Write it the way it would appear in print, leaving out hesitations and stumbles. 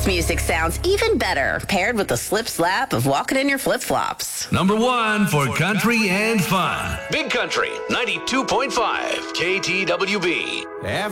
This music sounds even better paired with the slip slap of walking in your flip-flops. Number 1 for country and fun. Big Country 92.5 KTWB.